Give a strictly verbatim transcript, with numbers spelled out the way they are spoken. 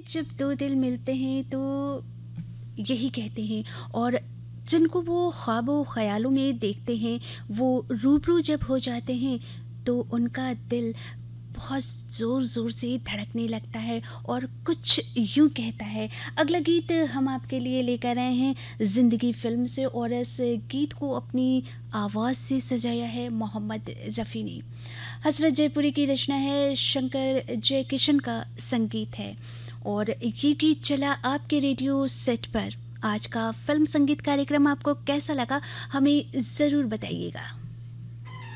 जब दो दिल मिलते हैं तो यही कहते हैं, और जिनको वो ख्वाबों ख़यालों में देखते हैं वो रूबरू जब हो जाते हैं तो उनका दिल बहुत ज़ोर ज़ोर से धड़कने लगता है और कुछ यूँ कहता है। अगला गीत हम आपके लिए लेकर आए हैं ज़िंदगी फ़िल्म से, और इस गीत को अपनी आवाज़ से सजाया है मोहम्मद रफ़ी ने। हसरत जयपुरी की रचना है, शंकर जयकिशन का संगीत है, और ये गीत चला आपके रेडियो सेट पर। आज का फिल्म संगीत कार्यक्रम आपको कैसा लगा हमें ज़रूर बताइएगा।